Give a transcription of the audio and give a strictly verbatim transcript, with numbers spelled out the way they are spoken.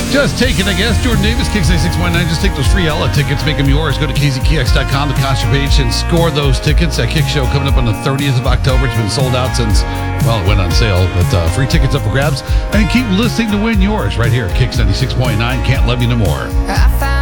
Just taking a guess. Jordan Davis, Kicks ninety-six point nine. Just take those free Ella tickets, make them yours. Go to K Z K X dot com, the concert page, and score those tickets. That Kick show coming up on the thirtieth of October. It's been sold out since, well, it went on sale. But uh, free tickets up for grabs. And keep listening to win yours right here at Kicks ninety-six point nine. Can't love you no more.